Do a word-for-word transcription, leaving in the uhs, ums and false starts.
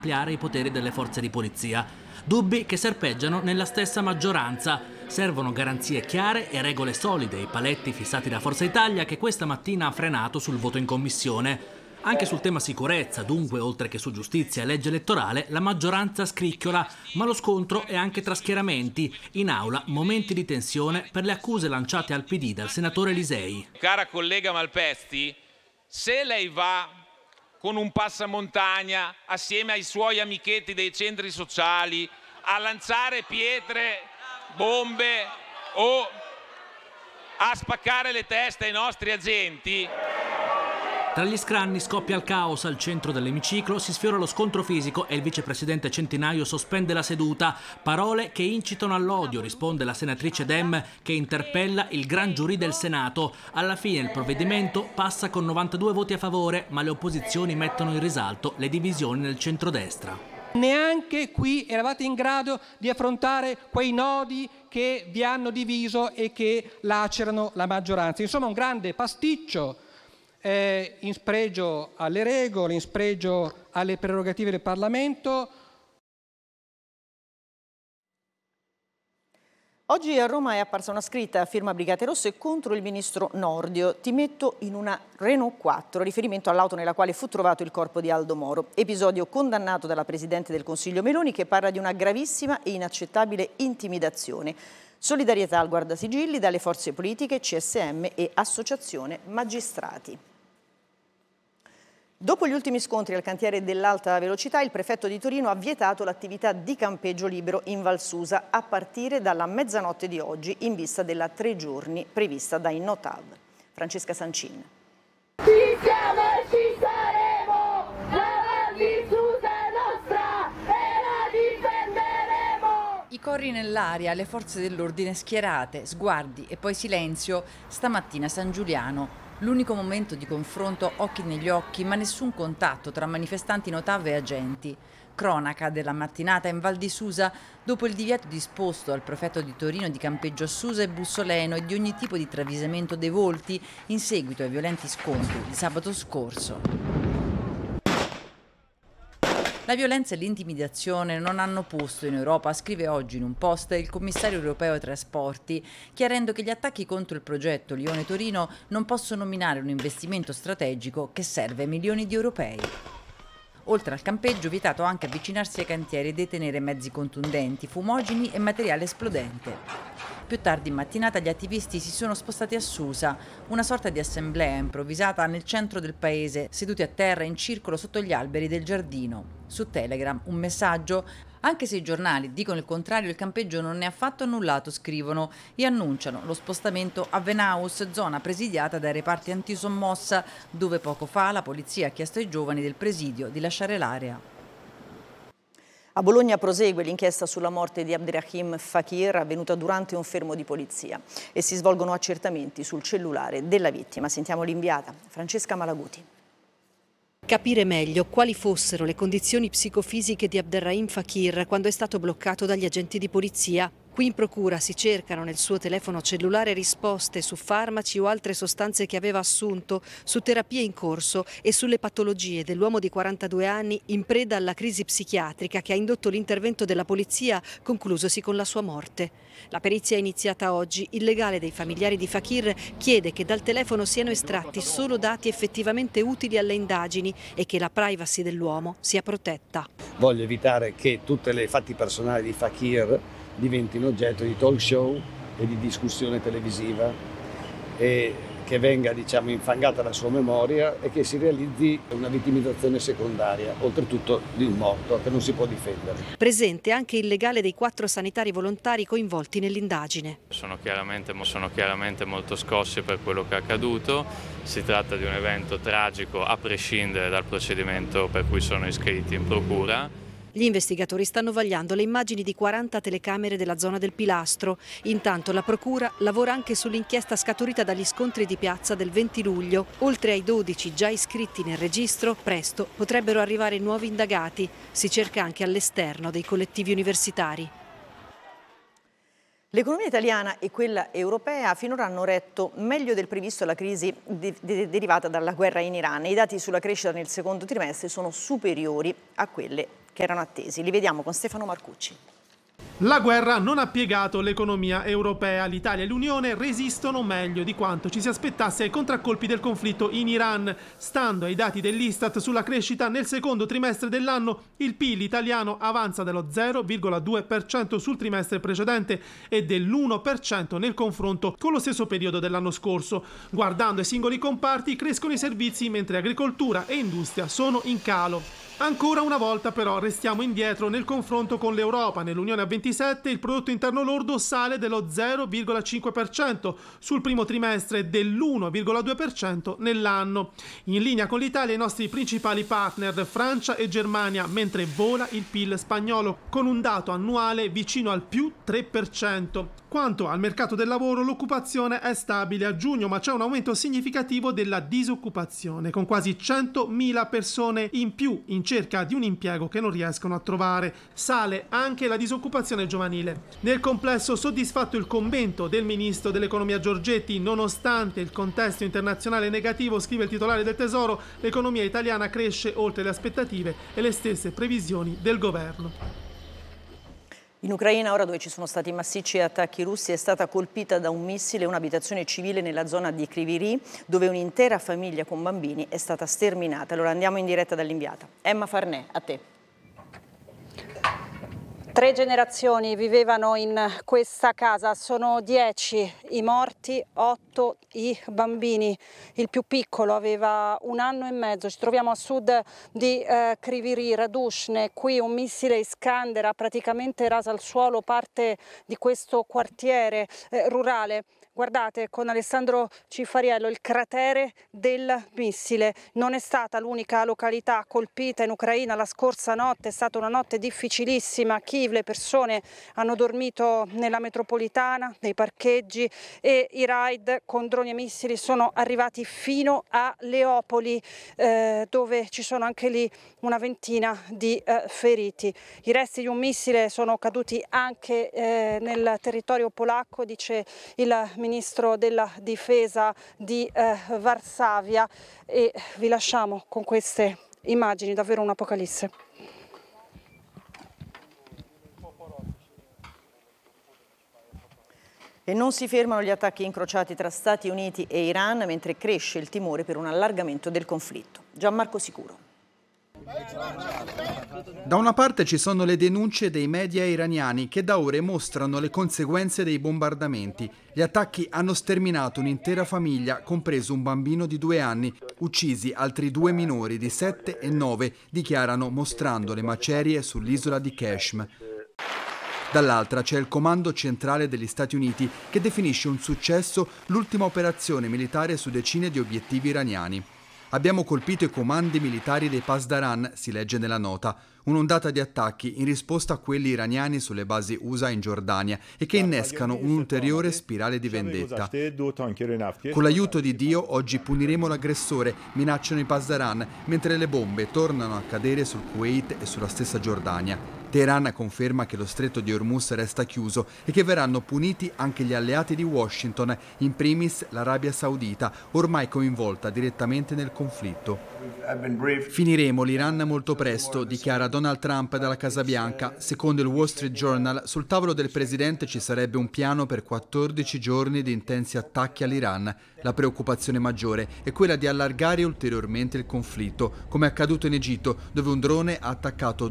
ampliare i poteri delle forze di polizia. Dubbi che serpeggiano nella stessa maggioranza. Servono garanzie chiare e regole solide, i paletti fissati da Forza Italia che questa mattina ha frenato sul voto in commissione. Anche sul tema sicurezza, dunque, oltre che su giustizia e legge elettorale, la maggioranza scricchiola, ma lo scontro è anche tra schieramenti. In aula, momenti di tensione per le accuse lanciate al P D dal senatore Lisei. Cara collega Malpezzi, se lei va con un passamontagna assieme ai suoi amichetti dei centri sociali a lanciare pietre, bombe o a spaccare le teste ai nostri agenti. Tra gli scranni scoppia il caos al centro dell'emiciclo, si sfiora lo scontro fisico e il vicepresidente Centinaio sospende la seduta. Parole che incitano all'odio, risponde la senatrice Dem, che interpella il gran giurì del Senato. Alla fine il provvedimento passa con novantadue voti a favore, ma le opposizioni mettono in risalto le divisioni nel centrodestra. Neanche qui eravate in grado di affrontare quei nodi che vi hanno diviso e che lacerano la maggioranza. Insomma, un grande pasticcio. Eh, in spregio alle regole, in spregio alle prerogative del Parlamento. Oggi a Roma è apparsa una scritta a firma Brigate Rosse contro il ministro Nordio. Ti metto in una Renault quattro, riferimento all'auto nella quale fu trovato il corpo di Aldo Moro. Episodio condannato dalla Presidente del Consiglio Meloni, che parla di una gravissima e inaccettabile intimidazione. Solidarietà al Guardasigilli dalle forze politiche, C S M e Associazione Magistrati. Dopo gli ultimi scontri al cantiere dell'alta velocità, il prefetto di Torino ha vietato l'attività di campeggio libero in Val Susa a partire dalla mezzanotte di oggi in vista della tre giorni prevista dai Notav. Francesca Sancin. Ci siamo e ci saremo, la Val di Susa è nostra e la difenderemo. I corri nell'aria, le forze dell'ordine schierate, sguardi e poi silenzio, stamattina a San Giuliano. L'unico momento di confronto occhi negli occhi, ma nessun contatto tra manifestanti Notav e agenti. Cronaca della mattinata in Val di Susa, dopo il divieto disposto al prefetto di Torino di campeggio a Susa e Bussoleno e di ogni tipo di travisamento dei volti in seguito ai violenti scontri di sabato scorso. La violenza e l'intimidazione non hanno posto in Europa, scrive oggi in un post il commissario europeo ai trasporti, chiarendo che gli attacchi contro il progetto Lione-Torino non possono minare un investimento strategico che serve a milioni di europei. Oltre al campeggio, vietato anche avvicinarsi ai cantieri e detenere mezzi contundenti, fumogeni e materiale esplodente. Più tardi in mattinata gli attivisti si sono spostati a Susa, una sorta di assemblea improvvisata nel centro del paese, seduti a terra in circolo sotto gli alberi del giardino. Su Telegram un messaggio: anche se i giornali dicono il contrario, il campeggio non è affatto annullato, scrivono, e annunciano lo spostamento a Venaus, zona presidiata dai reparti antisommossa, dove poco fa la polizia ha chiesto ai giovani del presidio di lasciare l'area. A Bologna prosegue l'inchiesta sulla morte di Abderrahim Fakir, avvenuta durante un fermo di polizia, e si svolgono accertamenti sul cellulare della vittima. Sentiamo l'inviata, Francesca Malaguti. Capire meglio quali fossero le condizioni psicofisiche di Abderrahim Fakir quando è stato bloccato dagli agenti di polizia. Qui in procura si cercano nel suo telefono cellulare risposte su farmaci o altre sostanze che aveva assunto, su terapie in corso e sulle patologie dell'uomo di quarantadue anni in preda alla crisi psichiatrica che ha indotto l'intervento della polizia, conclusosi con la sua morte. La perizia è iniziata oggi. Il legale dei familiari di Fakir chiede che dal telefono siano estratti solo dati effettivamente utili alle indagini e che la privacy dell'uomo sia protetta. Voglio evitare che tutte le fatti personali di Fakir diventino oggetto di talk show e di discussione televisiva, e che venga, diciamo, infangata la sua memoria e che si realizzi una vittimizzazione secondaria, oltretutto di un morto che non si può difendere. Presente anche il legale dei quattro sanitari volontari coinvolti nell'indagine. Sono chiaramente, sono chiaramente molto scossi per quello che è accaduto. Si tratta di un evento tragico a prescindere dal procedimento per cui sono iscritti in procura. Gli investigatori stanno vagliando le immagini di quaranta telecamere della zona del Pilastro. Intanto la procura lavora anche sull'inchiesta scaturita dagli scontri di piazza del venti luglio. Oltre ai dodici già iscritti nel registro, presto potrebbero arrivare nuovi indagati. Si cerca anche all'esterno dei collettivi universitari. L'economia italiana e quella europea finora hanno retto meglio del previsto alla crisi de- de- derivata dalla guerra in Iran. I dati sulla crescita nel secondo trimestre sono superiori a quelle che erano attesi. Li vediamo con Stefano Marcucci. La guerra non ha piegato l'economia europea. L'Italia e l'Unione resistono meglio di quanto ci si aspettasse ai contraccolpi del conflitto in Iran. Stando ai dati dell'Istat sulla crescita, nel secondo trimestre dell'anno il P I L italiano avanza dello zero virgola due per cento sul trimestre precedente e dell'uno per cento nel confronto con lo stesso periodo dell'anno scorso. Guardando i singoli comparti, crescono i servizi mentre agricoltura e industria sono in calo. Ancora una volta però restiamo indietro nel confronto con l'Europa. Nell'Unione a ventisette il prodotto interno lordo sale dello zero virgola cinque per cento sul primo trimestre e dell'uno virgola due per cento nell'anno. In linea con l'Italia i nostri principali partner Francia e Germania, mentre vola il P I L spagnolo con un dato annuale vicino al più tre per cento. Quanto al mercato del lavoro, l'occupazione è stabile a giugno, ma c'è un aumento significativo della disoccupazione, con quasi centomila persone in più in cerca di un impiego che non riescono a trovare. Sale anche la disoccupazione giovanile. Nel complesso soddisfatto il commento del ministro dell'economia Giorgetti, nonostante il contesto internazionale negativo, scrive il titolare del Tesoro, l'economia italiana cresce oltre le aspettative e le stesse previsioni del governo. In Ucraina, ora dove ci sono stati massicci attacchi russi, è stata colpita da un missile un'abitazione civile nella zona di Kryvyi Rih, dove un'intera famiglia con bambini è stata sterminata. Allora andiamo in diretta dall'inviata. Emma Farnè, a te. Tre generazioni vivevano in questa casa, sono dieci i morti, otto i bambini. Il più piccolo aveva un anno e mezzo. Ci troviamo a sud di eh, Kryvyi Rih, Radushne. Qui un missile Iskander ha praticamente raso al suolo parte di questo quartiere eh, rurale. Guardate con Alessandro Cifariello il cratere del missile. Non è stata l'unica località colpita in Ucraina la scorsa notte, è stata una notte difficilissima. A Kiev le persone hanno dormito nella metropolitana, nei parcheggi, e i raid con droni e missili sono arrivati fino a Leopoli, eh, dove ci sono anche lì una ventina di eh, feriti. I resti di un missile sono caduti anche eh, nel territorio polacco, dice il ministro della difesa di eh, Varsavia, e vi lasciamo con queste immagini, davvero un'apocalisse. E non si fermano gli attacchi incrociati tra Stati Uniti e Iran, mentre cresce il timore per un allargamento del conflitto. Gianmarco Sicuro. Da una parte ci sono le denunce dei media iraniani che da ore mostrano le conseguenze dei bombardamenti. Gli attacchi hanno sterminato un'intera famiglia, compreso un bambino di due anni, uccisi altri due minori di sette e nove, dichiarano mostrando le macerie sull'isola di Kashmir. Dall'altra c'è il Comando Centrale degli Stati Uniti che definisce un successo l'ultima operazione militare su decine di obiettivi iraniani. Abbiamo colpito i comandi militari dei Pasdaran, si legge nella nota, un'ondata di attacchi in risposta a quelli iraniani sulle basi U S A in Giordania e che innescano un'ulteriore spirale di vendetta. Con l'aiuto di Dio oggi puniremo l'aggressore, minacciano i Pasdaran, mentre le bombe tornano a cadere sul Kuwait e sulla stessa Giordania. Teheran conferma che lo stretto di Hormuz resta chiuso e che verranno puniti anche gli alleati di Washington, in primis l'Arabia Saudita, ormai coinvolta direttamente nel conflitto. Finiremo l'Iran molto presto, dichiara Donald Trump dalla Casa Bianca. Secondo il Wall Street Journal, sul tavolo del presidente ci sarebbe un piano per quattordici giorni di intensi attacchi all'Iran. La preoccupazione maggiore è quella di allargare ulteriormente il conflitto, come è accaduto in Egitto, dove un drone ha attaccato